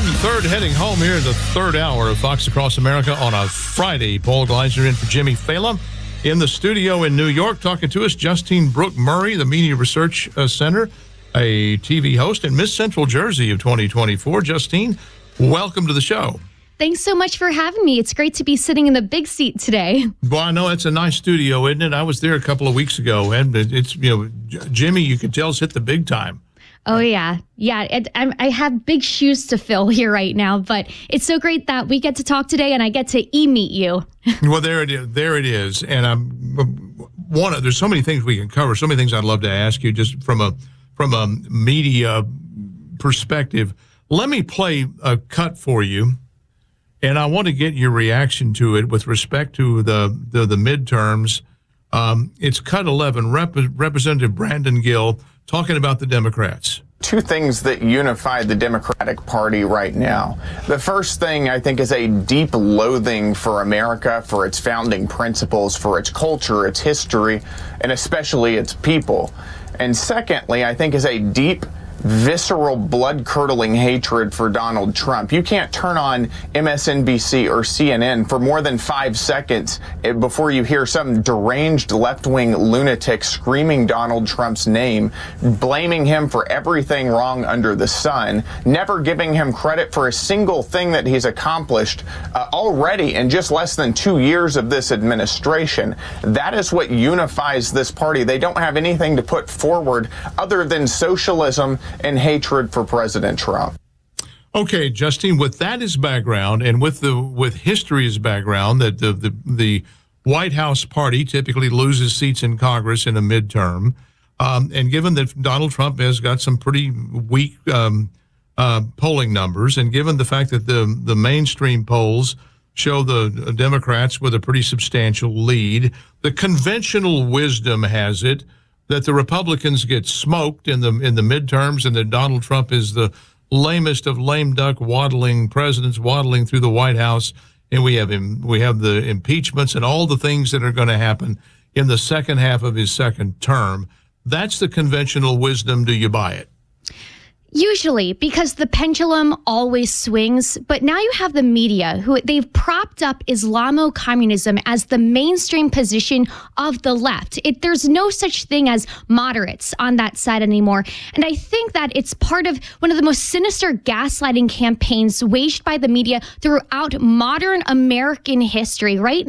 1:03 heading home here in the third hour of Fox Across America on a Friday. Paul Gleiser in for Jimmy Fallon. In the studio in New York, talking to us, Justine Brooke Murray, the Media Research Center, a TV host in Miss Central Jersey of 2024. Justine, welcome to the show. Thanks so much for having me. It's great to be sitting in the big seat today. Well, I know it's a nice studio, isn't it? I was there a couple of weeks ago, and it's, Jimmy, you can tell, has hit the big time. Oh, yeah. Yeah, I have big shoes to fill here right now, but it's so great that we get to talk today and I get to e-meet you. Well, there it is. And there's so many things we can cover, so many things I'd love to ask you just from a media perspective. Let me play a cut for you, and I want to get your reaction to it with respect to the midterms. It's cut 11, Representative Brandon Gill talking about the Democrats. Two things that unify the Democratic Party right now. The first thing, I think, is a deep loathing for America, for its founding principles, for its culture, its history, and especially its people. And secondly, I think, is a deep, visceral, blood-curdling hatred for Donald Trump. You can't turn on MSNBC or CNN for more than 5 seconds before you hear some deranged left-wing lunatic screaming Donald Trump's name, blaming him for everything wrong under the sun, never giving him credit for a single thing that he's accomplished already in just less than 2 years of this administration. That is what unifies this party. They don't have anything to put forward other than socialism and hatred for President Trump. Okay, Justine, with that as background and with history as background, that the White House party typically loses seats in Congress in a midterm, and given that Donald Trump has got some pretty weak polling numbers, and given the fact that the mainstream polls show the Democrats with a pretty substantial lead, the conventional wisdom has it that the Republicans get smoked in the midterms, and that Donald Trump is the lamest of lame duck presidents waddling through the White House, and we have the impeachments and all the things that are going to happen in the second half of his second term. That's the conventional wisdom. Do you buy it? Usually, because the pendulum always swings, but now you have the media who they've propped up Islamo-communism as the mainstream position of the left. There's no such thing as moderates on that side anymore. And I think that it's part of one of the most sinister gaslighting campaigns waged by the media throughout modern American history. Right